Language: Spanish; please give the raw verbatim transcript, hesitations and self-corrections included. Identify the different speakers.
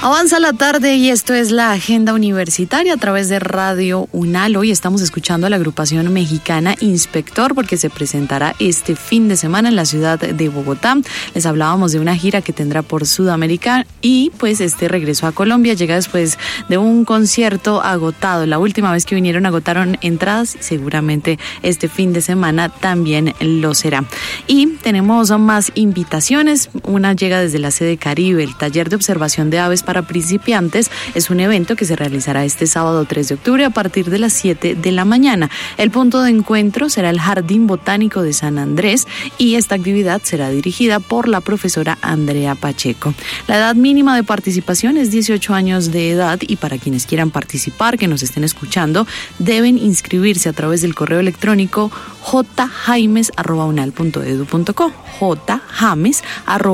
Speaker 1: Avanza la tarde y esto es la agenda universitaria a través de Radio UNAL. Hoy estamos escuchando a la agrupación mexicana Inspector porque se presentará este fin de semana en la ciudad de Bogotá. Les hablábamos de una gira que tendrá por Sudamérica y pues este regreso a Colombia llega después de un concierto agotado. La última vez que vinieron agotaron entradas y seguramente este fin de semana también lo será. Y tenemos más invitaciones. Una llega desde la sede Caribe, el taller de observación de aves para principiantes. Es un evento que se realizará este sábado tres de octubre a partir de las siete de la mañana. El punto de encuentro será el Jardín Botánico de San Andrés y esta actividad será dirigida por la profesora Andrea Pacheco. La edad mínima de participación es dieciocho años de edad y para quienes quieran participar, que nos estén escuchando, deben inscribirse a través del correo electrónico j james arroba unal punto edu punto co. j james arroba